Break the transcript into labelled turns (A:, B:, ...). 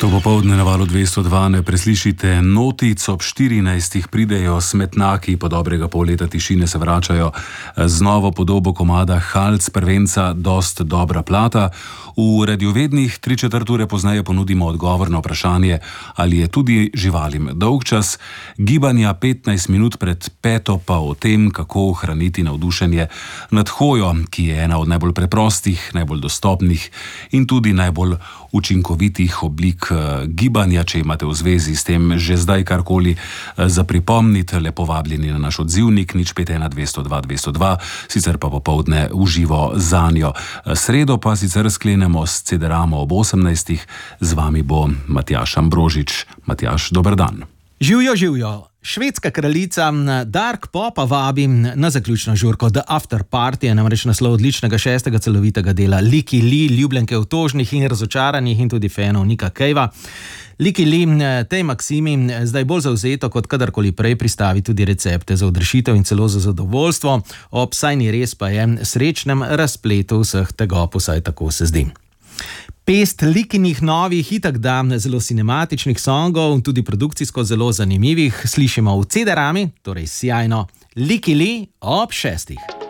A: To popoldne na Valu 202 ne preslišite notic, ob 14 pridejo smetnaki, po dobrega pol leta tišine se vračajo z novo podobo komada Halc prvenca Dost dobra plata. V radiovednih 3/4 ure pozneje ponudimo odgovor na vprašanje, ali je tudi živalim dolgčas, gibanja 15 minut pred 5 pa o tem, kako ohraniti navdušenje nad hojo, ki je ena od najbolj preprostih, najbolj dostopnih in tudi najbolj učinkovitih oblik gibanja. Če imate v zvezi s tem že zdaj karkoli za pripomniti, lepo vabljeni na naš odzivnik 051 202 202, sicer pa popoldne v živo zanjo. Sredo pa sicer sklenemo s CD-ramo ob 18. Z vami bo Matjaž Ambrožič. Matjaž, dober dan.
B: Živjo, živjo. Švedska kraljica Dark Popa vabi na zaključno žurko The After Party, je namreč naslov odličnega 6. celovitega dela Liki Lee, ljubljenke utožnih in razočaranih in tudi fanov Nika Cavea. Liki Lee tej maksimi zdaj bolj zavzeto kot kadarkoli prej pristavi tudi recepte za odrešitev in celo za zadovoljstvo, ob saj ni res pa je srečnem razpletu vseh tega, vsaj tako se zdi. Pest Likinih novih, itak da zelo cinematičnih songov, tudi produkcijsko zelo zanimivih, slišimo v CD-rami, torej sjajno Liki Lee ob 6.